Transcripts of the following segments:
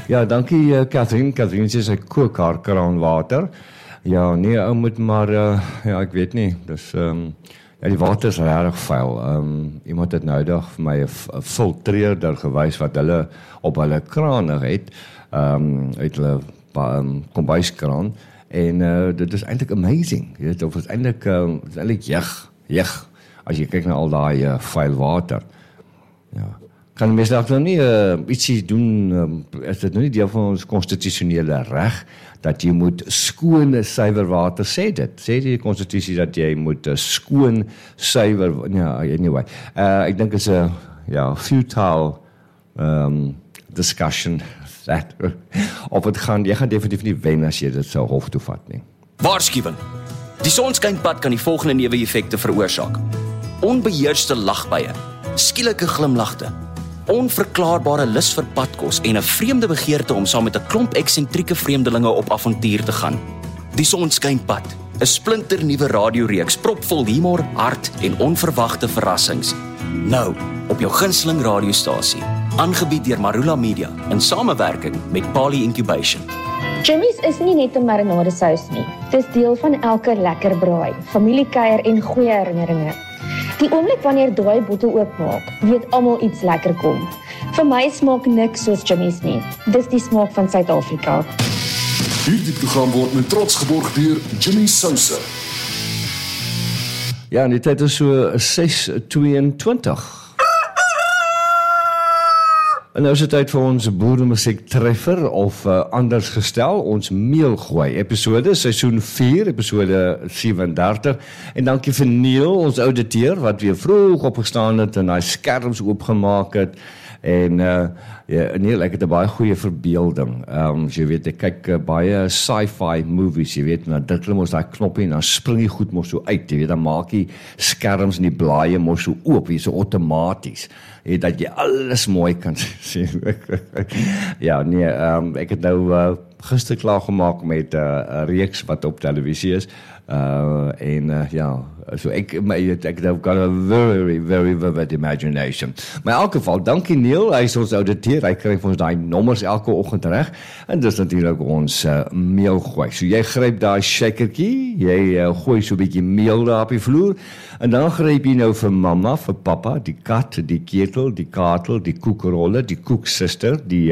Ja, dankie Catherine. Catherine sê sy kook haar kraanwater. Ja, nee, ou moet maar, ja, ek weet nie, dus, ja, die water is regtig vuil. Iemand het nou dag vir my 'n filtreerder gewys wat hulle op hulle krane het, uit hulle kombuiskraan, en dit is eintlik amazing, jy weet, of is eintlik jeg, as jy kyk na al daai vuil water. Ja. Kan mense dalk nou nie ietsie doen, is dit nou nie deel van ons konstitusionele reg, dat jy moet skoon, suiwer water, sê die konstitusie dat jy moet skoon, suiwer, ja, anyway. Ek dink is 'n futile discussion, that, of het gaan, jy gaan definitief nie wen as jy dit sou hof toe vat nie. Waarskuwing. Die sonskynpad kan die volgende neeweffekte veroorsaak. Onbeheerste lagbuie, skielike glimlagte, onverklaarbare lus vir padkos en 'n vreemde begeerte om saam met 'n klomp eksentrieke vreemdelinge op avontuur te gaan. Die Sonskynpad, 'n splinternuwe radioreeks propvol humor, hart en onverwagte verrassings. Nou op jou gunsteling radiostasie, aangebied deur Marula Media in samewerking met Pali Incubation. Jimmy's is nie net 'n marinadesous nie. Dis deel van elke lekker braai, familiekuier en goeie herinneringe. Die oomblik wanneer daai bottel oopmaak, weet almal iets lekker kom. Vir my smaak niks soos Jimmy's nie. Dis die smaak van Suid-Afrika. Hierdie program word met trots geborg deur Jimmy Sousa. Ja, en die tyd is so 6:22. En nou is het tyd vir ons boeremusiek treffer, of anders gestel, ons meelgooi episode, seisoen 4, episode 37. En dankie vir Neil, ons ouditeur, wat weer vroeg opgestaan het en hy skerms oopgemaak het. En ja, Neil, ek het 'n baie goeie verbeelding. Jy weet, ek kyk baie sci-fi movies, jy weet, dan druk hulle mos daai knoppie en dan spring die goed mos so uit, jy weet, dan maak die skerms en die blaaie mos so oop, so outomaties, dat jy alles mooi kan sien. Ja, nee, ek het nou gister klaar gemaak met 'n reeks wat op televisie is, en ja, so ek het got a very, very vivid imagination. Maar in elk geval, dankie Neil, hy is ons ouditeur, hy kry vir ons daai nommers elke oggend reg, en dis natuurlik ons meel gooi. So jy gryp daai shakertjie, jy gooi so 'n bietjie meel daar op die vloer, en dan gryp jy nou vir mamma, vir pappa, die kat, die ketel, die katel, die koekrolle, die koeksuster, die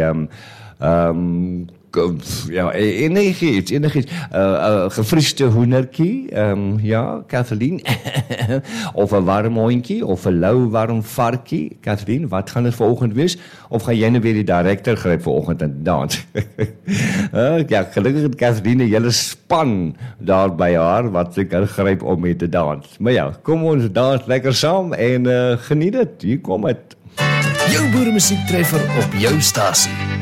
ja, enigiets, gefriesde hoendertjie, ja, Kathleen, of 'n warm hondjie, of 'n lou warm varkie, Kathleen, wat gaan dit vanoggend wees? Of gaan jy nou weer die director gryp vanoggend en dans? Ja, gelukkig het Kathleen 'n hele span daar by haar, wat sy kan gryp om mee te dans. Maar ja, kom ons dans lekker saam, en geniet dit, hier kom het. Jou boeremusiek treffer op jou stasie.